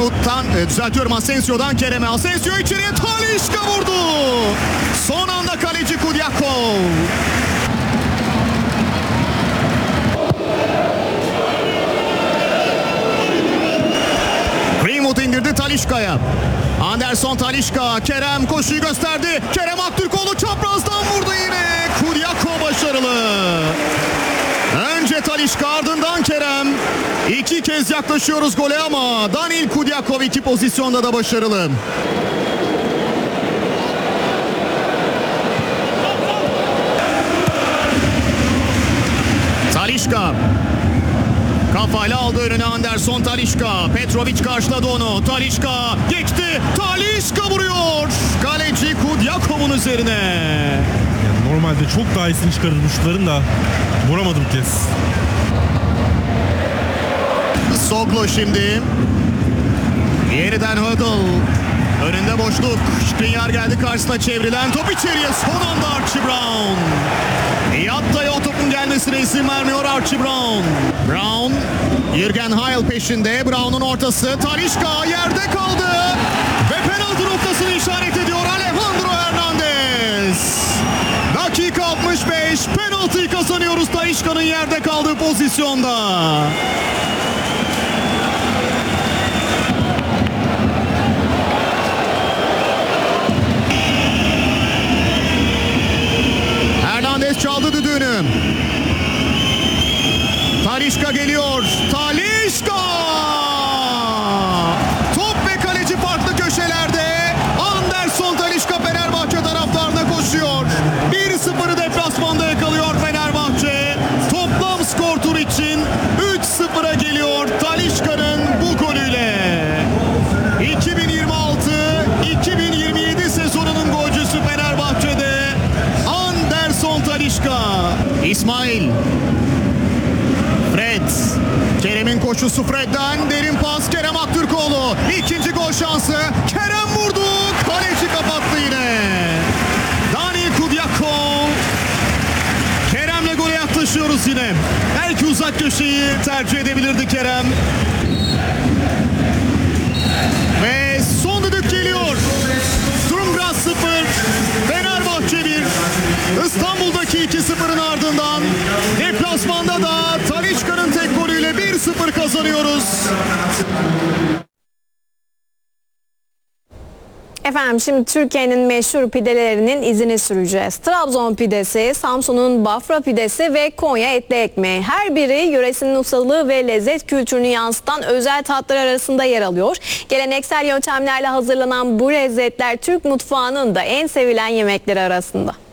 Düzeltiyorum, Asensio'dan Kerem'e. Asensio içeriye, Talisca vurdu. Son anda kaleci Kudyakov. Greenwood indirdi Talisca'ya. Anderson, Talisca, Kerem koşuyu gösterdi. Kerem Aktürkoğlu çaprazdan vurdu yine. Kudyakov başarılı. Önce Talisca, ardından Kerem. 2 kez yaklaşıyoruz gole ama Daniil Kudyakov 2 pozisyonda da başarılı. Talisca. Kafayla aldı önüne Anderson, Talisca. Petrovic karşıladı onu. Talisca geçti. Talisca vuruyor. Kaleci Kudyakov'un üzerine. Yani normalde çok daha iyisini çıkarır şutların da vuramadım kez. Soglo şimdi. Yeniden Hödl. Önünde boşluk. Skriniar geldi karşısına, çevrilen top içeriye. Son anda Archie Brown. Yatta'ya o topun gelmesine izin vermiyor Archie Brown. Brown, Jürgen Heil peşinde. Brown'un ortası. Talisca yerde kaldı. Ve penaltı noktasını işaret ediyor Alejandro Hernandez. Dakika 65. Penaltıyı kazanıyoruz Talisca'nın yerde kaldığı pozisyonda. Hernandez çaldı düdüğünü. Talisca geliyor. Talisca! Top ve kaleci farklı köşelerde. Anderson, Talisca Fenerbahçe taraftarına koşuyor. 1-0'ı deplasmanda yakalıyor Fenerbahçe. Toplam skor tur için 3-0'a geliyor Talisca'nın bu golüyle. 2026-2027 sezonunun golcüsü Fenerbahçe'de Anderson Talisca. İsmail. Fred. Kerem'in koşusu Fred'den. Derin pas Kerem Aktürkoğlu. İkinci gol şansı. Kerem vurdu. Kaleci kapattı yine. Daniil Kudyakov. Kerem'le gole yaklaşıyoruz yine. Belki uzak köşeyi tercih edebilirdi Kerem. Ve son düdük geliyor. Dumgras 0. Fenerbahçe 1. İstanbul'daki 2-0'ın ardından deplasmanda da Talisca'nın tek golüyle 1-0 kazanıyoruz. Efendim şimdi Türkiye'nin meşhur pidelerinin izini süreceğiz. Trabzon pidesi, Samsun'un Bafra pidesi ve Konya etli ekmeği. Her biri yöresinin ustalığı ve lezzet kültürünü yansıtan özel tatlar arasında yer alıyor. Geleneksel yöntemlerle hazırlanan bu lezzetler Türk mutfağının da en sevilen yemekleri arasında.